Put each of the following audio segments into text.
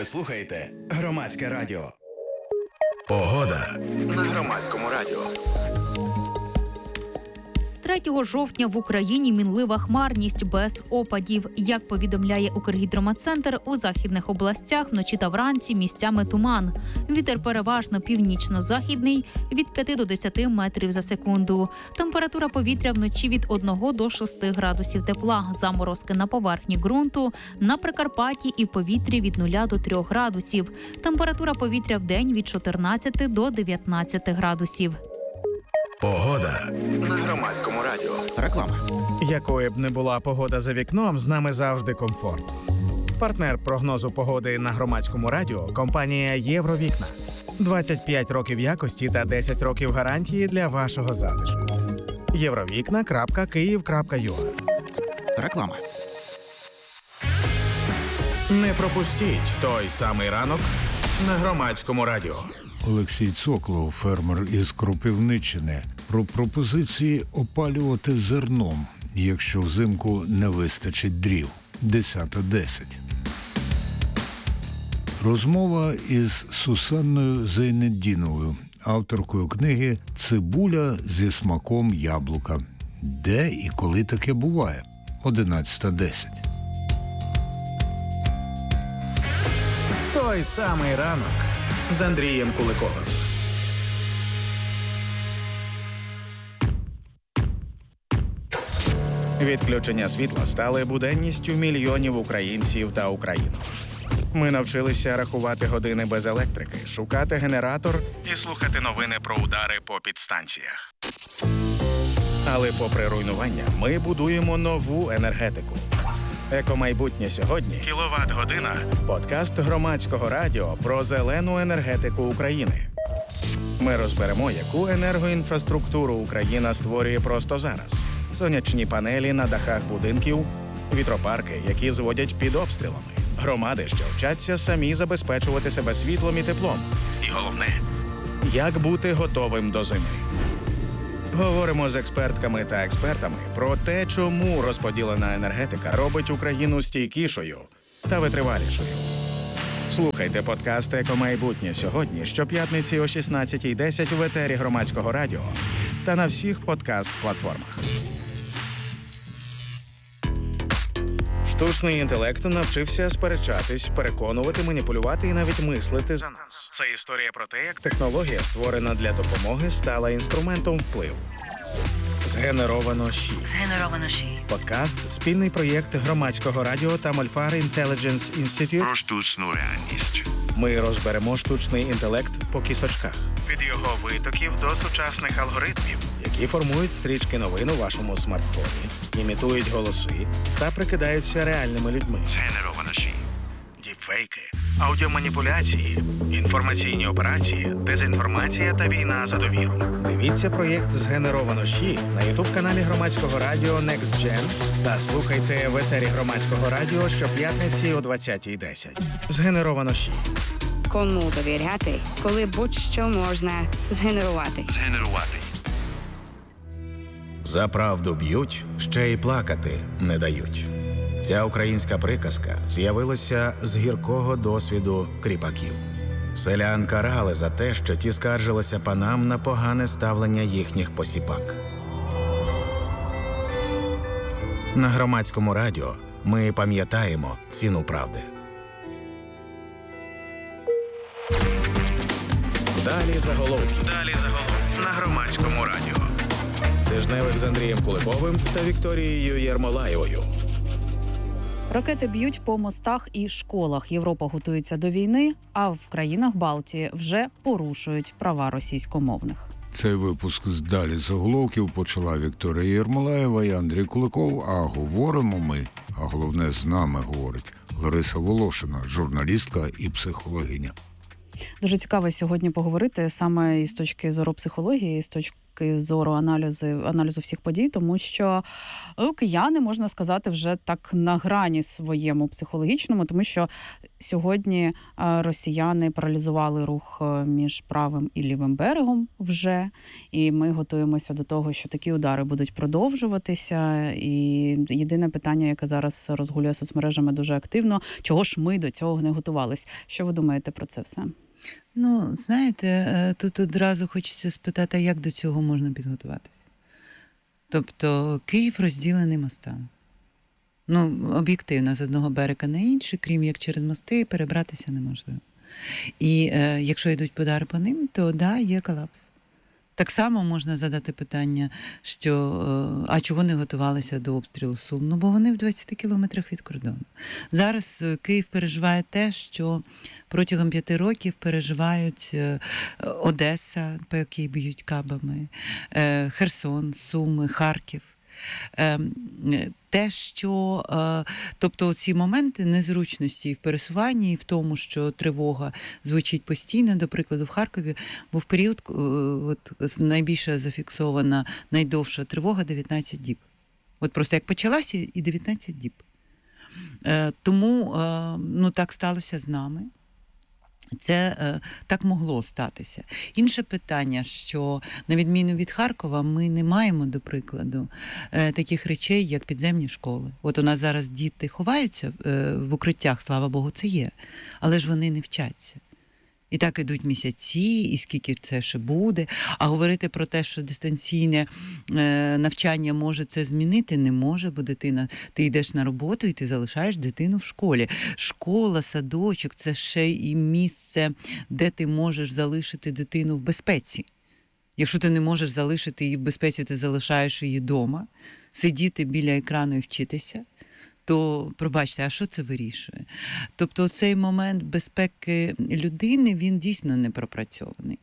Ви слухаєте Громадське радіо. Погода на Громадському радіо. 3 жовтня в Україні мінлива хмарність без опадів. Як повідомляє Укргідрометцентр, у західних областях вночі та вранці місцями туман. Вітер переважно північно-західний від 5 до 10 метрів за секунду. Температура повітря вночі від 1 до 6 градусів тепла. Заморозки на поверхні ґрунту, на Прикарпатті і в повітрі від 0 до 3 градусів. Температура повітря вдень від 14 до 19 градусів. Погода на Громадському радіо. Реклама. Якою б не була погода за вікном, з нами завжди комфорт. Партнер прогнозу погоди на Громадському радіо – компанія «Євровікна». 25 років якості та 10 років гарантії для вашого затишку. Євровікна.Київ.ua. Реклама. Не пропустіть той самий ранок на Громадському радіо. Олексій Цоклов, фермер із Кропивниччини, про пропозиції опалювати зерном, якщо взимку не вистачить дрів. 10:10. Розмова із Сусанною Зейнетдіновою, авторкою книги «Цибуля зі смаком яблука». Де і коли таке буває? 11:10. Той самий ранок з Андрієм Куликовим. Відключення світла стали буденністю мільйонів українців та українок. Ми навчилися рахувати години без електрики, шукати генератор і слухати новини про удари по підстанціях. Але попри руйнування, ми будуємо нову енергетику. «Екомайбутнє сьогодні» – «Кіловат-година» – подкаст Громадського радіо про зелену енергетику України. Ми розберемо, яку енергоінфраструктуру Україна створює просто зараз. Сонячні панелі на дахах будинків, вітропарки, які зводять під обстрілами, громади, що вчаться самі забезпечувати себе світлом і теплом. І головне – як бути готовим до зими. Говоримо з експертками та експертами про те, чому розподілена енергетика робить Україну стійкішою та витривалішою. Слухайте подкаст «Екомайбутнє сьогодні» щоп'ятниці о 16:10 в етері Громадського радіо та на всіх подкаст-платформах. Штучний інтелект навчився сперечатись, переконувати, маніпулювати і навіть мислити за нас. Це історія про те, як технологія, створена для допомоги, стала інструментом впливу. Згенеровано ЩІ. Подкаст – спільний проєкт Громадського радіо та Мольфар Intelligence Institute про штучну реальність. Ми розберемо штучний інтелект по кісточках. Від його витоків до сучасних алгоритмів, які формують стрічки новин у вашому смартфоні, імітують голоси та прикидаються реальними людьми. Згенеровано ЩІ. Діпфейки, аудіоманіпуляції, інформаційні операції, дезінформація та війна за довіру. Дивіться проєкт «Згенеровано ЩІ» на ютуб-каналі Громадського радіо Next Gen та слухайте в етері Громадського радіо щоп'ятниці о 20:10. «Згенеровано ЩІ». Кому довіряти, коли будь-що можна згенерувати? За правду б'ють, ще й плакати не дають. Ця українська приказка з'явилася з гіркого досвіду кріпаків. Селян карали за те, що ті скаржилися панам на погане ставлення їхніх посіпак. На Громадському радіо ми пам'ятаємо ціну правди. Далі заголовки. На Громадському радіо. Тижневик з Андрієм Куликовим та Вікторією Єрмолаєвою. Ракети б'ють по мостах і школах. Європа готується до війни, а в країнах Балтії вже порушують права російськомовних. Цей випуск з «Далі заголовків» почала Вікторія Єрмолаєва і Андрій Куликов, а говоримо ми, а головне з нами говорить Лариса Волошина, журналістка і психологиня. Дуже цікаво сьогодні поговорити саме із точки зору психології, з точки точки зору аналізу всіх подій, тому що кияни, можна сказати, вже так на грані своєму психологічному, тому що сьогодні росіяни паралізували рух між правим і лівим берегом вже, і ми готуємося до того, що такі удари будуть продовжуватися. І єдине питання, яке зараз розгулює соцмережами дуже активно, чого ж ми до цього не готувались? Що ви думаєте про це все? Ну, знаєте, тут одразу хочеться спитати, а як до цього можна підготуватися? Тобто Київ розділений мостами. Ну, об'єктивно, з одного берега на інший, крім як через мости, перебратися неможливо. І якщо йдуть удари по ним, то да, є колапс. Так само можна задати питання, що а чого не готувалися до обстрілу Сум? Ну, бо вони в 20 кілометрах від кордону. Зараз Київ переживає те, що протягом 5 років переживають Одеса, по якій б'ють кабами, Херсон, Суми, Харків. Те, що, тобто ці моменти незручності в пересуванні і в тому, що тривога звучить постійно, до прикладу, в Харкові був період, от найбільше зафіксована, найдовша тривога 19 діб. От просто як почалася і 19 діб. Тому, ну, так сталося з нами. Це так могло статися. Інше питання, що на відміну від Харкова, ми не маємо, до прикладу, таких речей, як підземні школи. От у нас зараз діти ховаються в укриттях, слава Богу, це є, але ж вони не вчаться. І так ідуть місяці, і скільки це ще буде. А говорити про те, що дистанційне навчання може це змінити, не може, бо дитина, ти йдеш на роботу і ти залишаєш дитину в школі. Школа, садочок – це ще і місце, де ти можеш залишити дитину в безпеці. Якщо ти не можеш залишити її в безпеці, ти залишаєш її вдома, сидіти біля екрану і вчитися, то, пробачте, а що це вирішує? Тобто цей момент безпеки людини, він дійсно не пропрацьований.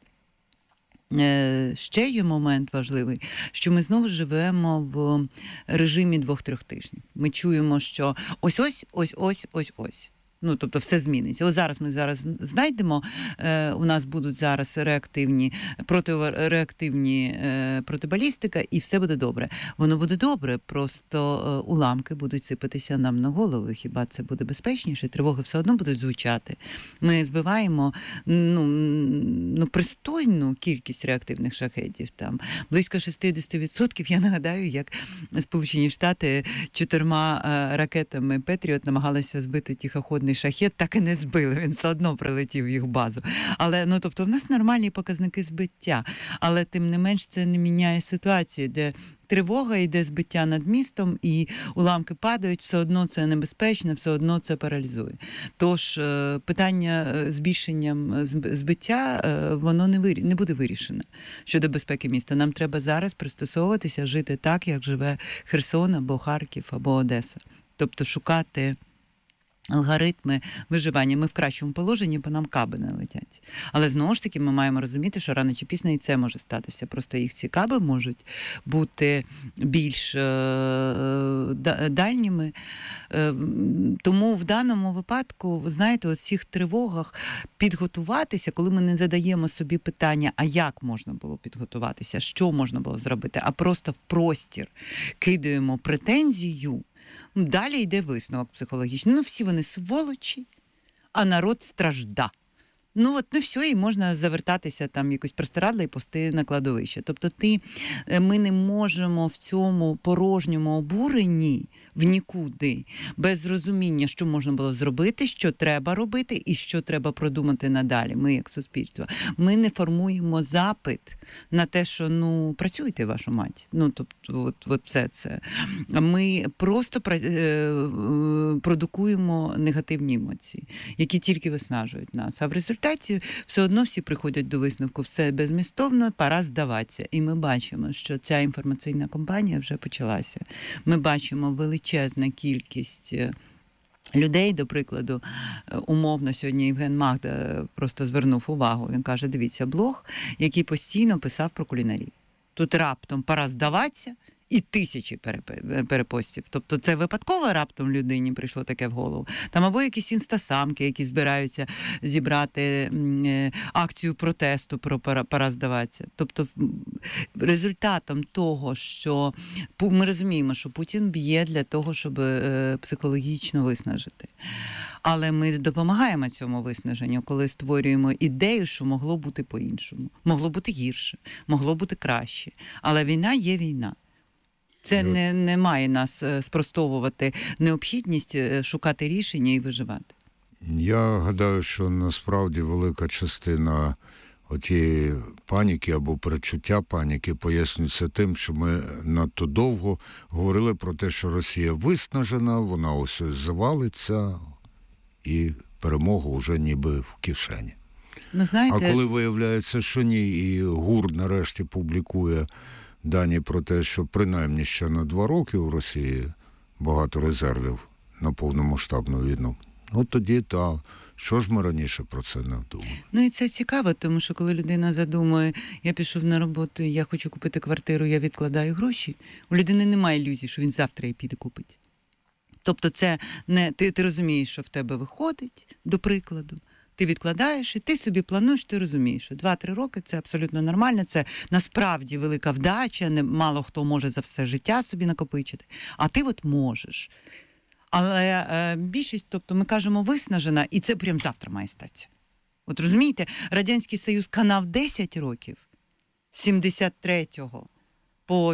Ще є момент важливий, що ми знову живемо в режимі 2-3 тижнів. Ми чуємо, що ось. Ну, тобто все зміниться. От зараз ми знайдемо, у нас будуть зараз реактивні протибалістика, і все буде добре. Воно буде добре, просто уламки будуть сипатися нам на голови. Хіба це буде безпечніше? Тривоги все одно будуть звучати. Ми збиваємо пристойну кількість реактивних шахедів. Там близько 60%. Я нагадаю, як Сполучені Штати 4 ракетами Петріот намагалися збити тихоходний шахед, так і не збили, він все одно прилетів в їх базу. Але, ну, тобто, в нас нормальні показники збиття, але тим не менш це не міняє ситуації, де тривога, йде збиття над містом, і уламки падають, все одно це небезпечно, все одно це паралізує. Тож питання збільшенням збиття, воно не буде вирішено щодо безпеки міста. Нам треба зараз пристосовуватися, жити так, як живе Херсон, або Харків, або Одеса. Тобто шукати алгоритми виживання. Ми в кращому положенні, бо нам каби не летять. Але знову ж таки ми маємо розуміти, що рано чи пізно і це може статися. Просто їх ці каби можуть бути більш дальніми. Тому в даному випадку, ви знаєте, у цих тривогах підготуватися, коли ми не задаємо собі питання, а як можна було підготуватися, що можна було зробити, а просто в простір кидаємо претензію, далі йде висновок психологічний. Ну, всі вони сволочі, а народ стражда. Ну, все, і можна завертатися там якось простирадла і повсти на кладовище. Тобто ми не можемо в цьому порожньому обуренні в нікуди, без розуміння, що можна було зробити, що треба робити і що треба продумати надалі, ми як суспільство. Ми не формуємо запит на те, що, працюйте, вашу мать. Тобто, це. Ми просто продукуємо негативні емоції, які тільки виснажують нас. А в результаті все одно всі приходять до висновку, все беззмістовно, пора здаватися. І ми бачимо, що ця інформаційна кампанія вже почалася. Ми бачимо величезну кількість людей, до прикладу, умовно, сьогодні Євген Магда просто звернув увагу. Він каже, дивіться, блог, який постійно писав про кулінарію. Тут раптом пора здаватися, І тисячі перепостів. Тобто це випадково раптом людині прийшло таке в голову. Там або якісь інстасамки, які збираються зібрати акцію протесту про пора здаватися. Тобто результатом того, що ми розуміємо, що Путін б'є для того, щоб психологічно виснажити. Але ми допомагаємо цьому виснаженню, коли створюємо ідею, що могло бути по-іншому. Могло бути гірше, могло бути краще. Але війна є війна. Це не має нас спростовувати необхідність шукати рішення і виживати. Я гадаю, що насправді велика частина отієї паніки або перечуття паніки пояснюється тим, що ми надто довго говорили про те, що Росія виснажена, вона ось завалиться і перемога вже ніби в кишені. Ну, знаєте... А коли виявляється, що ні, і ГУР нарешті публікує дані про те, що принаймні ще на 2 роки у Росії багато резервів на повномасштабну війну. От тоді, що ж ми раніше про це не думали? Ну і це цікаво, тому що коли людина задумує, я пішов на роботу, я хочу купити квартиру, я відкладаю гроші, у людини немає ілюзії, що він завтра її піде купить. Тобто це не ти розумієш, що в тебе виходить, до прикладу. Ти відкладаєш, і ти собі плануєш, ти розумієш, що 2-3 роки – це абсолютно нормально, це насправді велика вдача, мало хто може за все життя собі накопичити, а ти от можеш. Але більшість, тобто ми кажемо виснажена, і це прямо завтра має статися. От розумієте, Радянський Союз канав 10 років, з 73-го по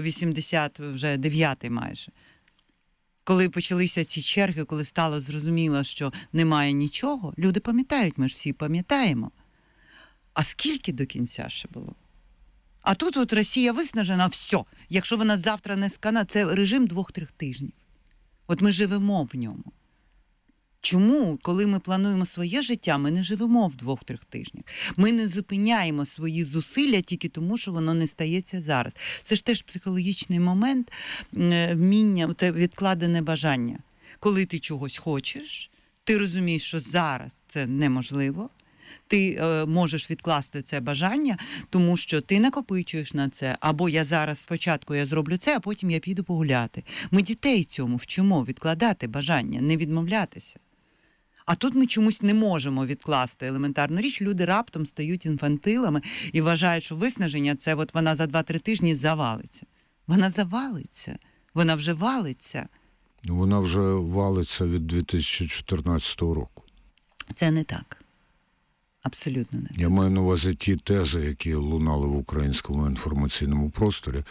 89-й майже. Коли почалися ці черги, коли стало зрозуміло, що немає нічого, люди пам'ятають, ми ж всі пам'ятаємо. А скільки до кінця ще було? А тут от Росія виснажена, все. Якщо вона завтра не скана, це режим 2-3 тижнів. От ми живемо в ньому. Чому, коли ми плануємо своє життя, ми не живемо в 2-3 тижнях? Ми не зупиняємо свої зусилля тільки тому, що воно не стається зараз. Це ж теж психологічний момент, вміння, відкладене бажання. Коли ти чогось хочеш, ти розумієш, що зараз це неможливо, ти можеш відкласти це бажання, тому що ти накопичуєш на це. Або я зараз спочатку я зроблю це, а потім я піду погуляти. Ми дітей цьому вчимо відкладати бажання, не відмовлятися. А тут ми чомусь не можемо відкласти елементарну річ. Люди раптом стають інфантилами і вважають, що виснаження – це от вона за 2-3 тижні завалиться. Вона завалиться. Вона вже валиться. Вона вже валиться від 2014 року. Це не так. Абсолютно не так. Я маю на увазі ті тези, які лунали в українському інформаційному просторі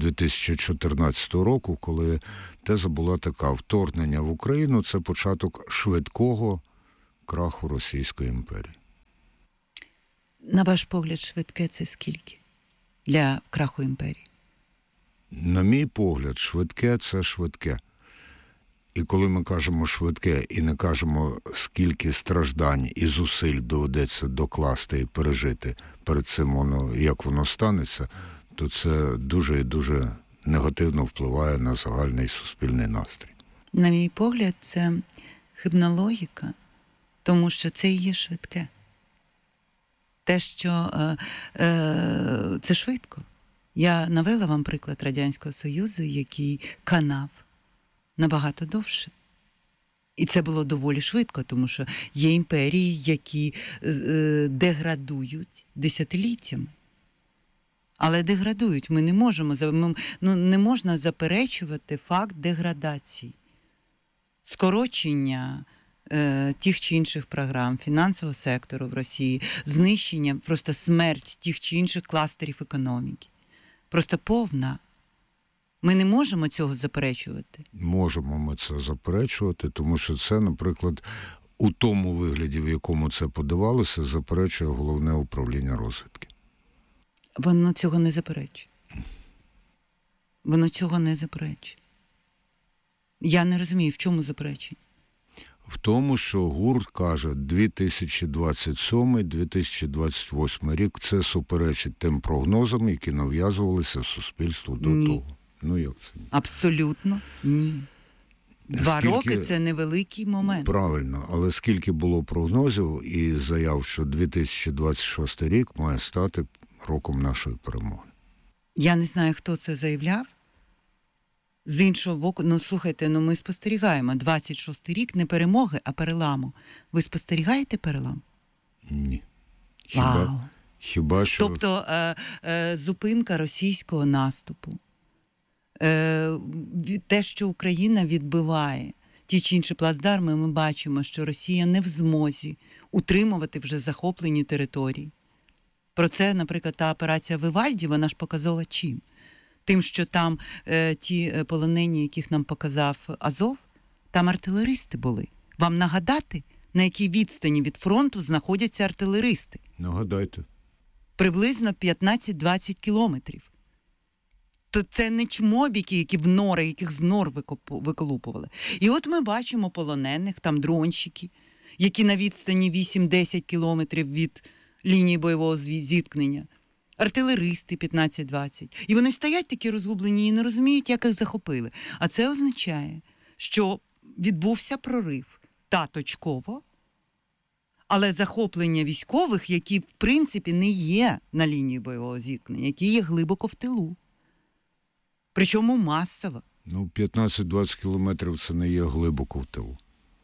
2014 року, коли теза була така: вторгнення в Україну – це початок швидкого краху Російської імперії. На ваш погляд, швидке – це скільки для краху імперії? На мій погляд, швидке – це швидке. І коли ми кажемо швидке і не кажемо, скільки страждань і зусиль доведеться докласти і пережити перед цим, як воно станеться, то це дуже і дуже негативно впливає на загальний суспільний настрій. На мій погляд, це хибна логіка, тому що це і є швидке. Те, що це швидко. Я навела вам приклад Радянського Союзу, який канав набагато довше. І це було доволі швидко, тому що є імперії, які деградують десятиліттями. Але деградують. Ми не можемо, не можна заперечувати факт деградації. Скорочення тих чи інших програм, фінансового сектору в Росії, знищення, просто смерть тих чи інших кластерів економіки. Просто повна. Ми не можемо цього заперечувати? Можемо ми це заперечувати, тому що це, наприклад, у тому вигляді, в якому це подавалося, заперечує Головне управління розвідки. Воно цього не заперечує. Воно цього не заперечує. Я не розумію, в чому заперечення? В тому, що ГУР каже, 2027-2028 рік – це суперечить тим прогнозам, які нав'язувалися суспільству до того. Ну, як це? Абсолютно ні. 2 роки – це невеликий момент. Правильно, але скільки було прогнозів і заяв, що 2026 рік має стати роком нашої перемоги? Я не знаю, хто це заявляв. З іншого боку, ну слухайте, ну ми спостерігаємо. 26-й рік не перемоги, а переламу. Ви спостерігаєте перелам? Ні. Вау! Хіба що... Тобто зупинка російського наступу, те, що Україна відбиває ті чи інші плацдарми, ми бачимо, що Росія не в змозі утримувати вже захоплені території. Про це, наприклад, та операція Вивальді, вона ж показова чим? Тим, що там ті полонені, яких нам показав Азов, там артилеристи були. Вам нагадати, на якій відстані від фронту знаходяться артилеристи? Нагадайте. Приблизно 15-20 кілометрів. То це не чмобіки, які в нори, яких з нор виколупували. І от ми бачимо полонених, там дронщики, які на відстані 8-10 кілометрів від лінії бойового зіткнення. Артилеристи 15-20. І вони стоять такі розгублені і не розуміють, як їх захопили. А це означає, що відбувся прорив точково, але захоплення військових, які, в принципі, не є на лінії бойового зіткнення, які є глибоко в тилу. Причому масово. Ну, 15-20 кілометрів – це не є глибоко в тилу.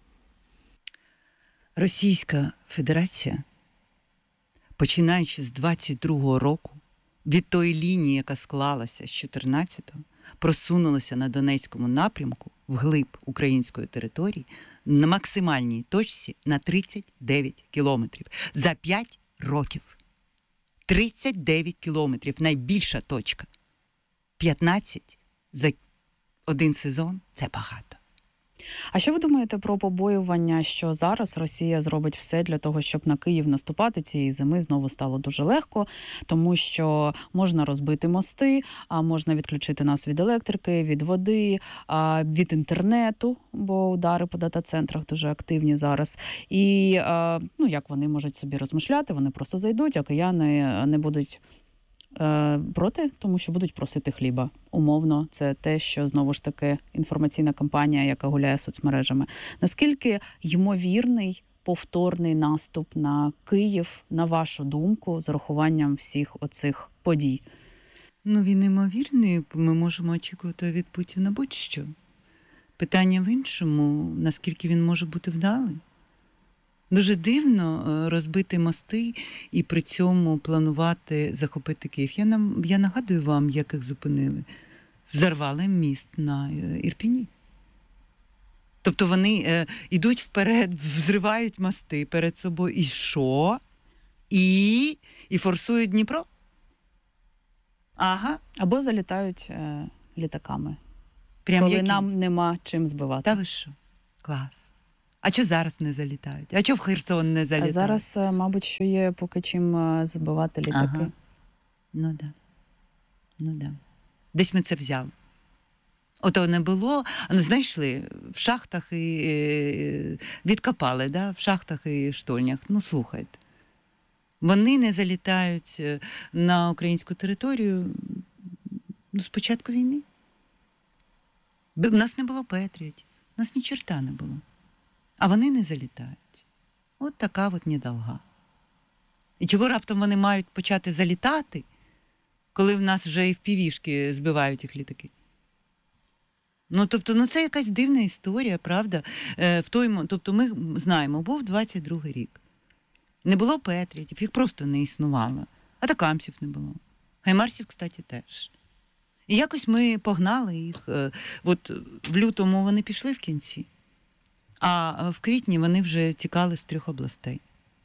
Російська Федерація, починаючи з 22-го року, від тої лінії, яка склалася з 14-го, просунулася на Донецькому напрямку вглиб української території на максимальній точці на 39 кілометрів. За 5 років. 39 кілометрів – найбільша точка. 15 за один сезон – це багато. А що ви думаєте про побоювання, що зараз Росія зробить все для того, щоб на Київ наступати цієї зими знову стало дуже легко, тому що можна розбити мости, а можна відключити нас від електрики, від води, від інтернету, бо удари по дата-центрах дуже активні зараз. І як вони можуть собі розмишляти, вони просто зайдуть, а кияни не будуть проти, тому що будуть просити хліба. Умовно, це те, що, знову ж таки, інформаційна кампанія, яка гуляє соцмережами. Наскільки ймовірний повторний наступ на Київ, на вашу думку, з урахуванням всіх оцих подій? Ну, він ймовірний, ми можемо очікувати від Путіна будь-що. Питання в іншому, наскільки він може бути вдалий. Дуже дивно розбити мости і при цьому планувати захопити Київ. Я нагадую вам, як їх зупинили. Взорвали міст на Ірпіні. Тобто вони йдуть вперед, взривають мости перед собою. І що? І форсують Дніпро? Ага. Або залітають літаками. Прям коли які? Нам нема чим збивати. Та ви що? Клас. А чого зараз не залітають? А чого в Херсон не залітають? А зараз, мабуть, що є поки чим збивати літаки. Ага. Ну да. Десь ми це взяли. Ото не було, знайшли в шахтах і відкопали, да? В шахтах і штольнях. Ну, слухайте. Вони не залітають на українську територію з початку війни. У нас не було патріотів, у нас ні черта не було. А вони не залітають. От така от недолга. І чого раптом вони мають почати залітати, коли в нас вже і в півішки збивають їх літаки? Ну, тобто, це якась дивна історія, правда? Тобто ми знаємо, був 22-й рік. Не було патріотів, їх просто не існувало. Атакамсів не було. Хаймарсів, кстати, теж. І якось ми погнали їх. От в лютому вони пішли в кінці. А в квітні вони вже тікали з 3 областей.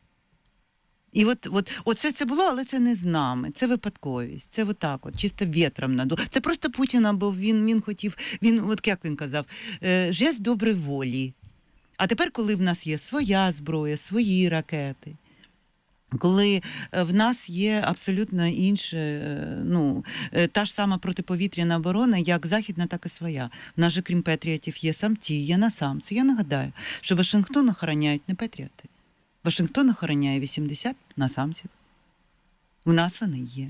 І оце це було, але це не з нами. Це випадковість. Це отак от, чисто вітром надуло. Це просто Путіна був, він хотів, от як він казав, жест доброї волі. А тепер, коли в нас є своя зброя, свої ракети, коли в нас є абсолютно інше, та ж сама протиповітряна оборона, як західна, так і своя. В нас же, крім патріотів, є самці, є насамці. Я нагадаю, що Вашингтон охороняють не патріоти. Вашингтон охороняє 80 насамців. У нас вони є.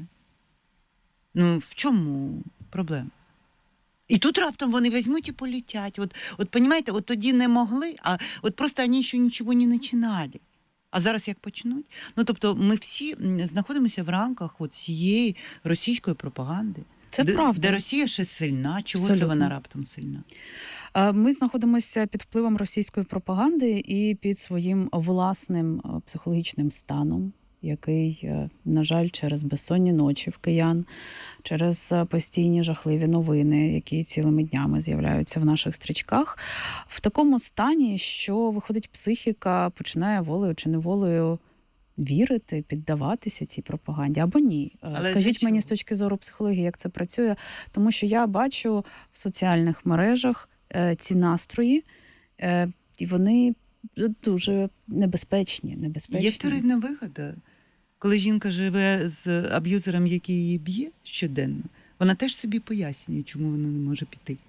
В чому проблема? І тут раптом вони візьмуть і полетять. От понімаєте, от тоді не могли, а от просто вони ще нічого не починали. А зараз як почнуть? Тобто ми всі знаходимося в рамках цієї російської пропаганди. Це правда. Де Росія ще сильна. Чого це вона раптом сильна? Ми знаходимося під впливом російської пропаганди і під своїм власним психологічним станом, який, на жаль, через безсонні ночі в киян, через постійні жахливі новини, які цілими днями з'являються в наших стрічках, в такому стані, що, виходить, психіка починає волею чи неволею вірити, піддаватися цій пропаганді, або ні. Але скажіть мені з точки зору психології, як це працює, тому що я бачу в соціальних мережах ці настрої, і вони дуже небезпечні. Є вторинна вигода. Коли жінка живе з аб'юзером, який її б'є щоденно, вона теж собі пояснює, чому вона не може піти.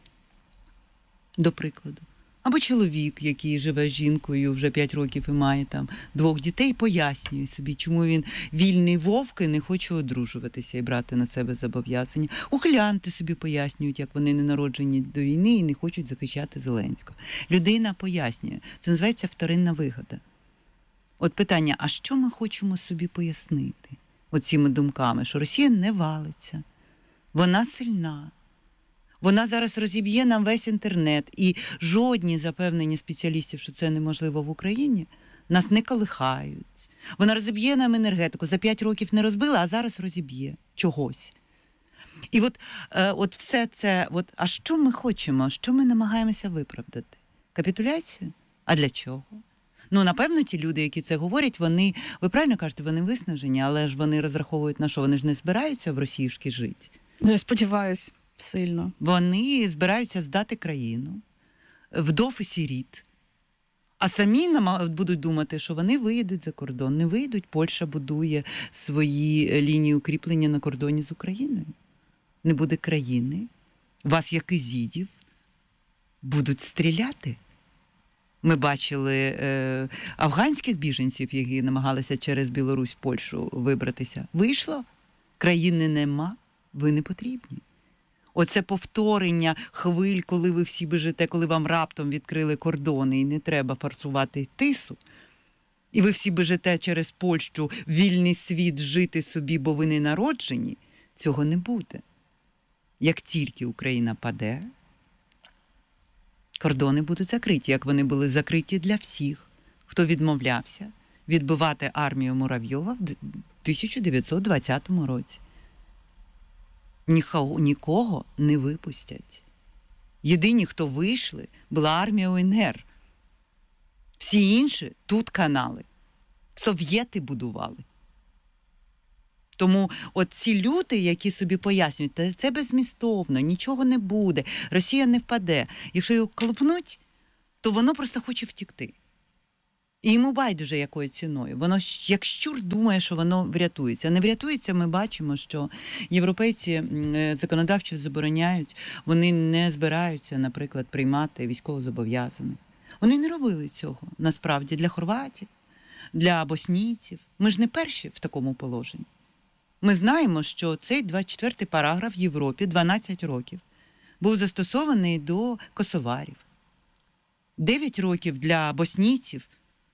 До прикладу. Або чоловік, який живе з жінкою вже 5 років і має там 2 дітей, пояснює собі, чому він вільний вовк і не хоче одружуватися і брати на себе зобов'язання. Ухилянти собі пояснюють, як вони не народжені до війни і не хочуть захищати Зеленського. Людина пояснює. Це називається вторинна вигода. От питання, а що ми хочемо собі пояснити оціми думками, що Росія не валиться, вона сильна. Вона зараз розіб'є нам весь інтернет, і жодні запевнення спеціалістів, що це неможливо в Україні, нас не колихають. Вона розіб'є нам енергетику. За 5 років не розбила, а зараз розіб'є чогось. І от все це, а що ми хочемо, що ми намагаємося виправдати? Капітуляцію? А для чого? Напевно, ті люди, які це говорять, ви правильно кажете, вони виснажені, але ж вони розраховують на що? Вони ж не збираються в російській жити. Я сподіваюся. Сильно. Вони збираються здати країну, вдов і сиріт, а самі будуть думати, що вони виїдуть за кордон. Не виїдуть, Польща будує свої лінії укріплення на кордоні з Україною. Не буде країни, вас, як ізідів, будуть стріляти. Ми бачили афганських біженців, які намагалися через Білорусь в Польщу вибратися. Вийшло, країни нема, ви не потрібні. Оце повторення хвиль, коли ви всі біжите, коли вам раптом відкрили кордони і не треба форсувати тису, і ви всі біжите через Польщу в вільний світ жити собі, бо ви не народжені, цього не буде. Як тільки Україна паде, кордони будуть закриті, як вони були закриті для всіх, хто відмовлявся відбивати армію Муравйова в 1920 році. Нікого не випустять. Єдині, хто вийшли, була армія УНР. Всі інші тут канали. Совєти будували. Тому от ці люди, які собі пояснюють, це беззмістовно, нічого не буде, Росія не впаде. Якщо його клопнуть, то воно просто хоче втікти. І йому байдуже якою ціною. Воно як щур думає, що воно врятується. Не врятується, ми бачимо, що європейці законодавчо забороняють, вони не збираються, наприклад, приймати військовозобов'язаних. Вони не робили цього, насправді, для хорватів, для боснійців. Ми ж не перші в такому положенні. Ми знаємо, що цей 24-й параграф в Європі 12 років був застосований до косоварів. 9 років для боснійців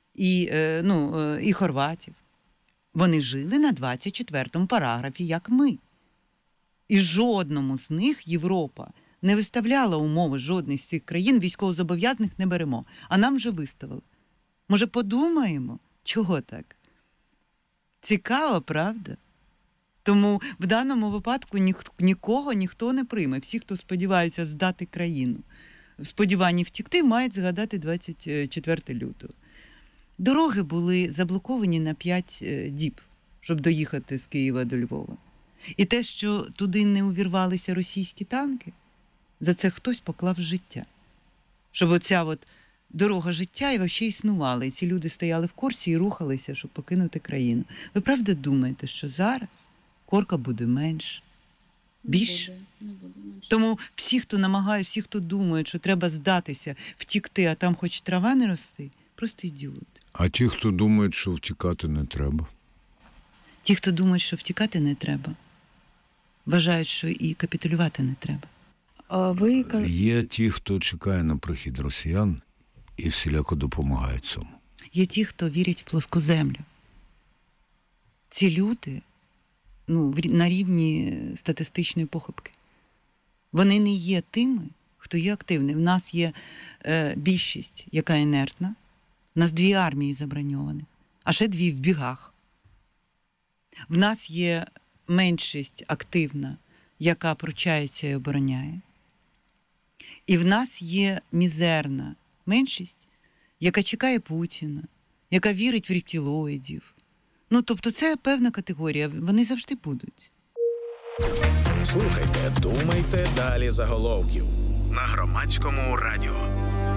і хорватів. Вони жили на 24-му параграфі, як ми. І жодному з них Європа не виставляла умови, жодної з цих країн військовозобов'язаних не беремо. А нам вже виставили. Може, подумаємо, чого так? Цікаво, правда? Тому в даному випадку нікого ніхто не прийме. Всі, хто сподіваються здати країну, в сподіванні втікти, мають згадати 24 лютого. Дороги були заблоковані на 5 діб, щоб доїхати з Києва до Львова. І те, що туди не увірвалися російські танки, за це хтось поклав життя. Щоб оця дорога життя і взагалі існувала. І ці люди стояли в корсі і рухалися, щоб покинути країну. Ви правда думаєте, що зараз корка буде менше? Більше? Не буде менше. Тому всі, хто намагають, всі, хто думають, що треба здатися, втікти, а там хоч трава не рости, просто ідіоти. А ті, хто думають, що втікати не треба? Ті, хто думають, що втікати не треба, вважають, що і капітулювати не треба. Є ті, хто чекає на прихід росіян і всіляко допомагає цьому. Є ті, хто вірять в плоску землю. Ці люди на рівні статистичної похибки. Вони не є тими, хто є активний. В нас є більшість, яка інертна. У нас 2 армії заброньованих, а ще 2 в бігах. В нас є меншість активна, яка пручається і обороняє. І в нас є мізерна меншість, яка чекає Путіна, яка вірить в рептилоїдів. Тобто це певна категорія, вони завжди будуть. Слухайте, думайте далі заголовків на Громадському радіо.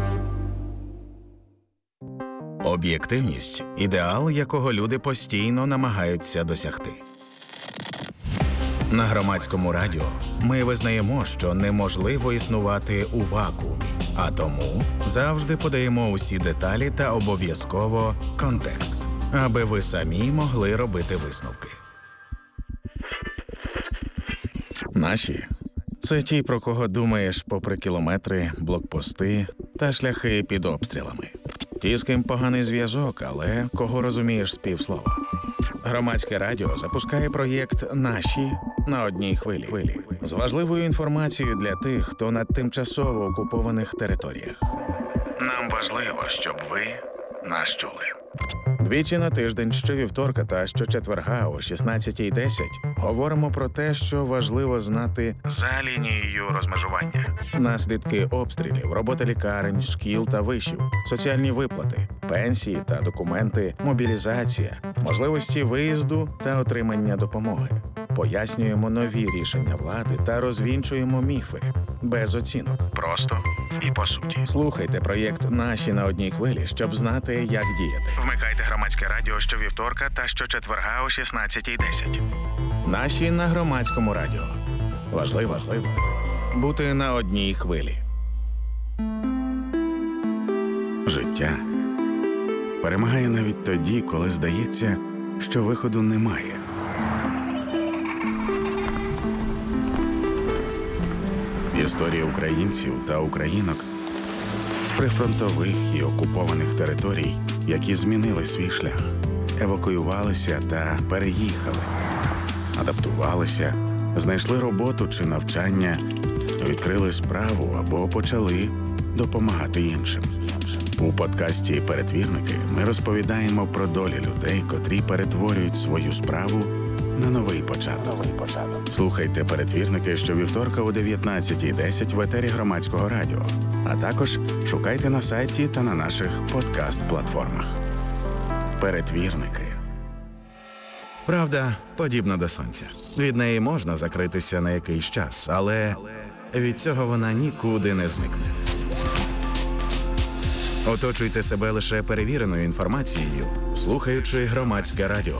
Об'єктивність – ідеал, якого люди постійно намагаються досягти. На Громадському радіо ми визнаємо, що неможливо існувати у вакуумі, а тому завжди подаємо усі деталі та обов'язково контекст, аби ви самі могли робити висновки. Наші – це ті, про кого думаєш попри кілометри, блокпости та шляхи під обстрілами. Ті, з ким поганий зв'язок, але кого розумієш з півслова. Громадське радіо запускає проєкт «Наші» на одній хвилі. З важливою інформацією для тих, хто на тимчасово окупованих територіях. Нам важливо, щоб ви нас чули. Двічі на тиждень, щовівторка та щочетверга о 16:10 говоримо про те, що важливо знати за лінією розмежування. Наслідки обстрілів, робота лікарень, шкіл та вишів, соціальні виплати, пенсії та документи, мобілізація, можливості виїзду та отримання допомоги. Пояснюємо нові рішення влади та розвінчуємо міфи. Без оцінок. Просто і по суті. Слухайте проєкт «Наші» на одній хвилі, щоб знати, як діяти. Вмикайте Громадське радіо щовівторка та щочетверга о 16:10. «Наші» на Громадському радіо. Важливо бути на одній хвилі. Життя перемагає навіть тоді, коли здається, що виходу немає. Історії українців та українок з прифронтових і окупованих територій, які змінили свій шлях, евакуювалися та переїхали, адаптувалися, знайшли роботу чи навчання, відкрили справу або почали допомагати іншим. У подкасті «Перетвірники» ми розповідаємо про долі людей, котрі перетворюють свою справу на новий початок. Слухайте «Перетвірники» щовівторка о 19:10 в етері Громадського радіо, а також шукайте на сайті та на наших подкаст-платформах. «Перетвірники». Правда подібна до сонця. Від неї можна закритися на якийсь час, але від цього вона нікуди не зникне. Оточуйте себе лише перевіреною інформацією, слухаючи Громадське радіо.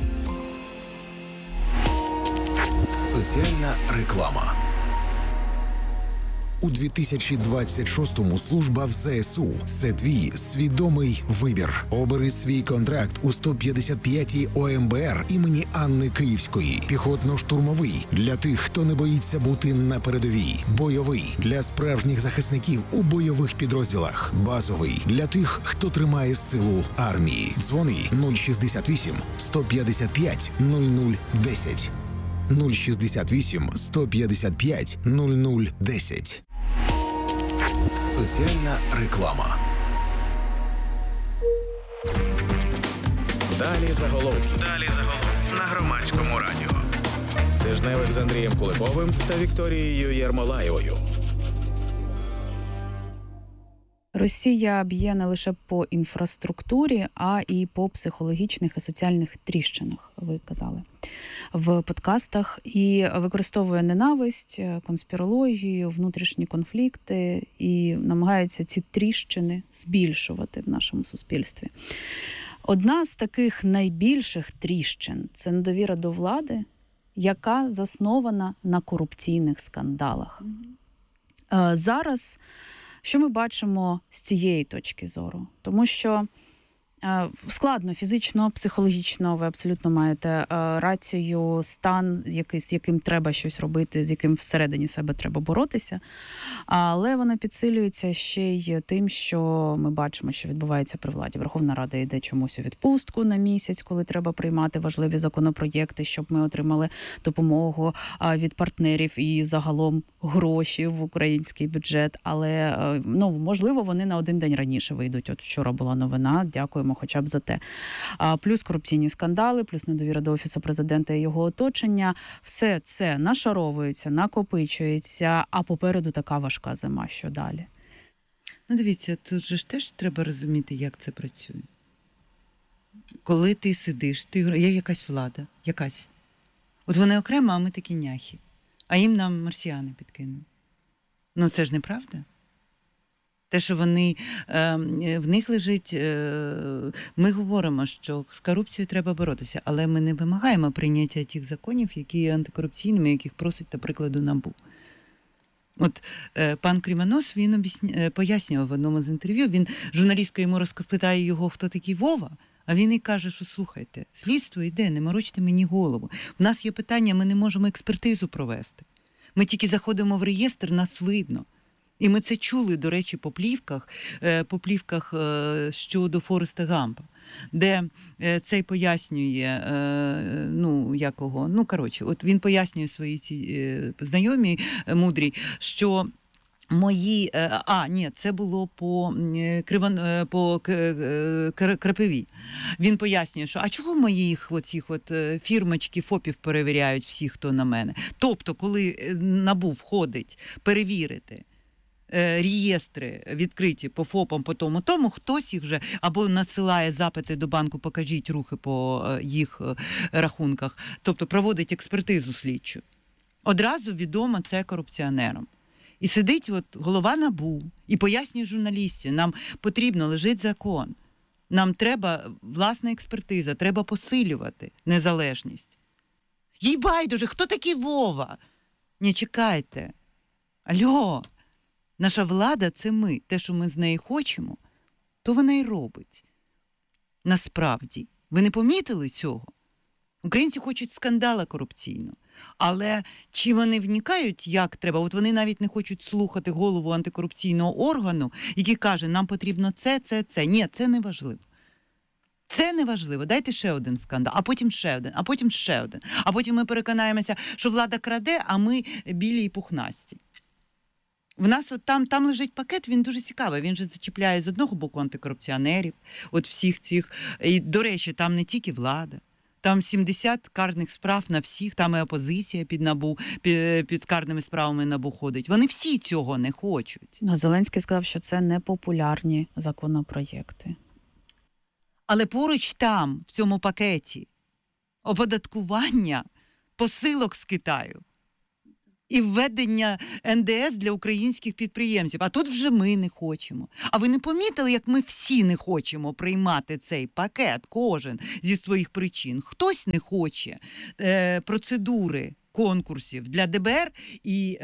Соціальна реклама. У 2026-му служба в ЗСУ – це твій свідомий вибір. Обери свій контракт у 155-й ОМБР імені Анни Київської. Піхотно-штурмовий – для тих, хто не боїться бути на передовій. Бойовий – для справжніх захисників у бойових підрозділах. Базовий – для тих, хто тримає силу армії. Дзвони 068 155 0010. 068 155 0010. Соціальна реклама. Далі заголовки. На Громадському радіо. Тижневик з Андрієм Куликовим та Вікторією Єрмолаєвою. Росія б'є не лише по інфраструктурі, а і по психологічних і соціальних тріщинах, ви казали, в подкастах. І використовує ненависть, конспірологію, внутрішні конфлікти і намагається ці тріщини збільшувати в нашому суспільстві. Одна з таких найбільших тріщин – це недовіра до влади, яка заснована на корупційних скандалах. Зараз що ми бачимо з цієї точки зору? Тому що Складно фізично, психологічно, ви абсолютно маєте рацію, стан, з яким треба щось робити, з яким всередині себе треба боротися. Але воно підсилюється ще й тим, що ми бачимо, що відбувається при владі. Верховна Рада йде чомусь у відпустку на місяць, коли треба приймати важливі законопроєкти, щоб ми отримали допомогу від партнерів і загалом гроші в український бюджет. Але, можливо, вони на один день раніше вийдуть. От вчора була новина, дякуємо хоча б за те. Плюс корупційні скандали, плюс недовіра до Офісу Президента і його оточення. Все це нашаровується, накопичується, а попереду така важка зима. Що далі? Дивіться, тут же ж теж треба розуміти, як це працює. Коли ти сидиш, є якась влада, якась. От вони окремо, а ми такі няхи. А їм нам марсіани підкинули. Це ж неправда. Те, що в них лежить, ми говоримо, що з корупцією треба боротися, але ми не вимагаємо прийняття тих законів, які є антикорупційними, яких просить, наприклад, НАБУ. От пан Кривонос, він пояснював в одному з інтерв'ю, журналістка йому розпитає його, хто такий Вова, а він і каже, що слухайте, слідство йде, не морочте мені голову. У нас є питання, ми не можемо експертизу провести. Ми тільки заходимо в реєстр, нас видно. І ми це чули, до речі, по плівках щодо Фореста Гампа, де цей пояснює, от він пояснює своїй ці знайомій мудрій, що це було по Крапиві. Він пояснює, що а чого моїх фірмочки, ФОПів перевіряють всі, хто на мене? Тобто, коли НАБУ входить перевірити реєстри відкриті по ФОПам, по тому, хтось їх вже або надсилає запити до банку, покажіть рухи по їх рахунках, тобто проводить експертизу слідчу. Одразу відомо це корупціонерам. І сидить голова НАБУ і пояснює журналістам, нам потрібно, лежить закон, нам треба власна експертиза, треба посилювати незалежність. Їй байдуже, хто такий Вова? Не чекайте. Алло! Наша влада – це ми. Те, що ми з неї хочемо, то вона й робить. Насправді. Ви не помітили цього? Українці хочуть скандала корупційного. Але чи вони вникають, як треба? От вони навіть не хочуть слухати голову антикорупційного органу, який каже, нам потрібно це. Ні, це не важливо. Це не важливо. Дайте ще один скандал, а потім ще один, а потім ще один. А потім ми переконаємося, що влада краде, а ми білі і пухнасті. В нас там лежить пакет, він дуже цікавий. Він же зачіпляє з одного боку антикорупціонерів, всіх цих. І, до речі, там не тільки влада. Там 70 карних справ на всіх, там і опозиція під НАБУ, під карними справами НАБУ ходить. Вони всі цього не хочуть. Зеленський сказав, що це непопулярні законопроєкти. Але поруч там, в цьому пакеті, оподаткування посилок з Китаю і введення НДС для українських підприємців. А тут вже ми не хочемо. А ви не помітили, як ми всі не хочемо приймати цей пакет, кожен зі своїх причин? Хтось не хоче процедури конкурсів для ДБР і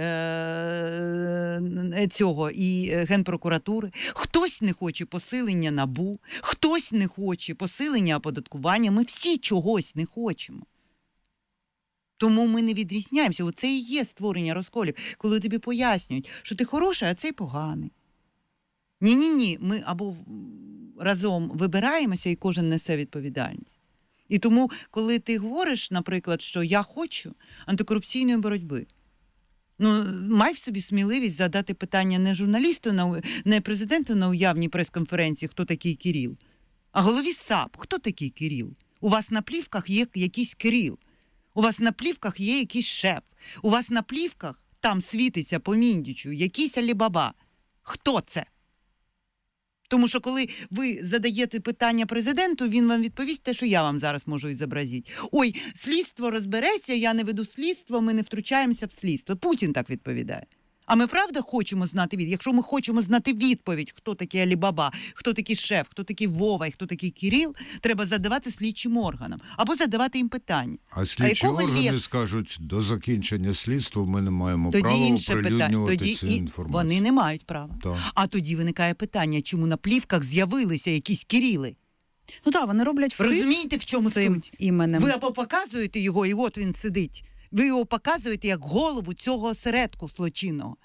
Генпрокуратури. Хтось не хоче посилення НАБУ, хтось не хоче посилення оподаткування. Ми всі чогось не хочемо. Тому ми не відрізняємося. Оце і є створення розколів, коли тобі пояснюють, що ти хороший, а цей поганий. Ні. Ми або разом вибираємося, і кожен несе відповідальність. І тому, коли ти говориш, наприклад, що я хочу антикорупційної боротьби, май в собі сміливість задати питання не журналісту, не президенту на уявній прес-конференції, хто такий Кирил, а голові САП, хто такий Кирил. У вас на плівках є якийсь Кирил. У вас на плівках є якийсь шеф. У вас на плівках там світиться по Міндічу якийсь Алібаба. Хто це? Тому що коли ви задаєте питання президенту, він вам відповість те, що я вам зараз можу і зобразити. Ой, слідство розбереться, я не веду слідство, ми не втручаємося в слідство. Путін так відповідає. А ми правда хочемо знати відповідь? Якщо ми хочемо знати відповідь, хто такий Алібаба, хто такий шеф, хто такий Вова і хто такий Кирил, треба задавати слідчим органам. Або задавати їм питання. А слідчі органи скажуть, до закінчення слідства ми не маємо права оприлюднювати цю інформацію. Вони не мають права. Так. А тоді виникає питання, чому на плівках з'явилися якісь Кирили? Ну так, вони роблять вкид Розумієте, в чому цим суть? іменем. Ви або показуєте його, і от він сидить. Ви його показуєте як голову цього осередку злочинного.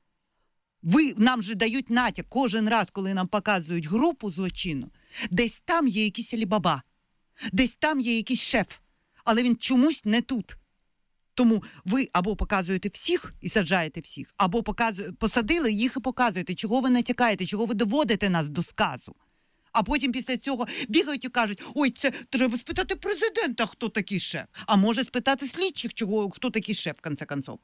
Нам же дають натяк кожен раз, коли нам показують групу злочину. Десь там є якийсь Алібаба, десь там є якийсь шеф, але він чомусь не тут. Тому ви або показуєте всіх і саджаєте всіх, або посадили їх і показуєте, чого ви натякаєте, чого ви доводите нас до сказу. А потім після цього бігають і кажуть, ой, це треба спитати президента, хто такий шеф. А може спитати слідчих, хто такий шеф, в кінці кінців.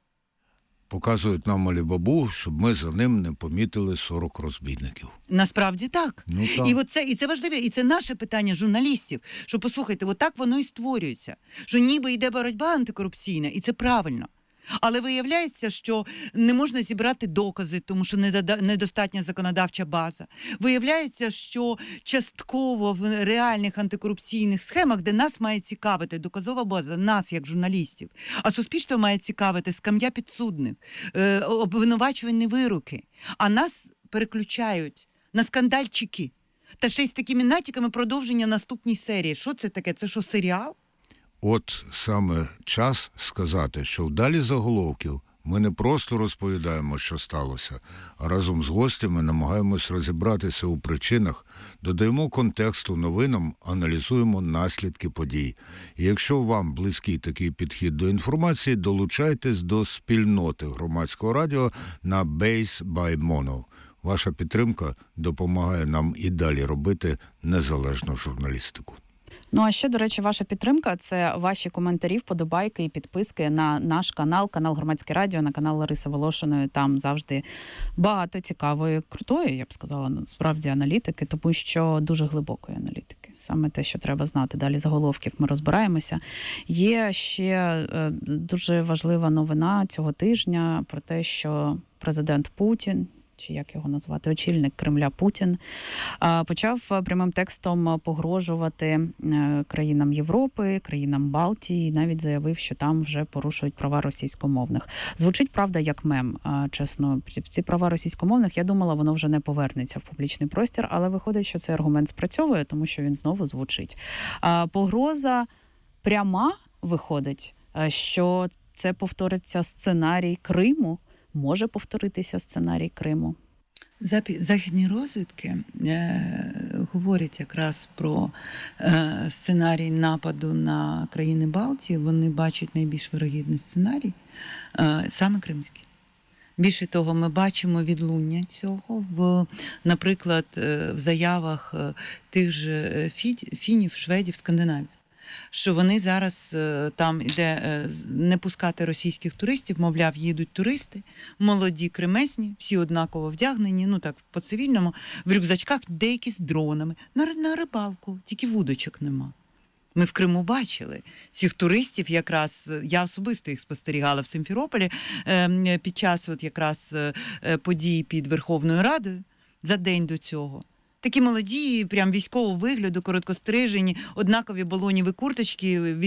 Показують нам Алібабу, щоб ми за ним не помітили 40 розбійників. Насправді так. Ну, так. І це важливо, і це наше питання журналістів, що, послухайте, отак воно і створюється, що ніби йде боротьба антикорупційна, і це правильно. Але виявляється, що не можна зібрати докази, тому що недостатня законодавча база. Виявляється, що частково в реальних антикорупційних схемах, де нас має цікавити доказова база, нас як журналістів, а суспільство має цікавити скам'я підсудних, обвинувачувальні вироки, а нас переключають на скандальчики. Та ще й з такими натяками продовження наступній серії. Що це таке? Це що, серіал? От саме час сказати, що вдалі заголовків ми не просто розповідаємо, що сталося, а разом з гостями намагаємось розібратися у причинах, додаємо контексту новинам, аналізуємо наслідки подій. І якщо вам близький такий підхід до інформації, долучайтесь до спільноти громадського радіо на Base by Mono. Ваша підтримка допомагає нам і далі робити незалежну журналістику. Ну, а ще, до речі, ваша підтримка – це ваші коментарі, вподобайки і підписки на наш канал Громадське радіо, на канал Лариси Волошиної. Там завжди багато цікавої, крутої, я б сказала, насправді, аналітики, тому що дуже глибокої аналітики. Саме те, що треба знати. Далі заголовків ми розбираємося. Є ще дуже важлива новина цього тижня про те, що президент Путін, чи як його назвати, очільник Кремля Путін, почав прямим текстом погрожувати країнам Європи, країнам Балтії, і навіть заявив, що там вже порушують права російськомовних. Звучить, правда, як мем, чесно. Ці права російськомовних, я думала, воно вже не повернеться в публічний простір, але виходить, що цей аргумент спрацьовує, тому що він знову звучить. Погроза пряма виходить, що це повториться сценарій Криму, може повторитися сценарій Криму? Західні розвідки говорять якраз про сценарій нападу на країни Балтії. Вони бачать найбільш вирогідний сценарій, саме кримський. Більше того, ми бачимо відлуння цього, наприклад, в заявах тих же фінів, шведів, скандинавів. Що вони зараз там іде не пускати російських туристів, мовляв, їдуть туристи, молоді, кремезні, всі однаково вдягнені, ну так, по-цивільному, в рюкзачках, деякі з дронами, на рибалку, тільки вудочок нема. Ми в Криму бачили цих туристів, якраз, я особисто їх спостерігала в Симферополі під час от якраз подій під Верховною Радою за день до цього. Такі молоді, прям військового вигляду, короткострижені, однакові балоніві курточки,